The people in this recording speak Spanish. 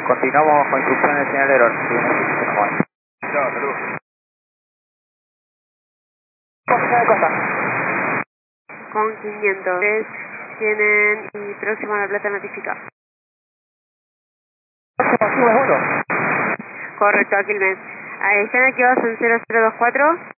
Continuamos con instrucciones de señal error. Chao, saludos. Con 500. Tienen y próximo a La Plata notifica. Próximo es uno. Correcto, Quilmes. Están activados en 0024.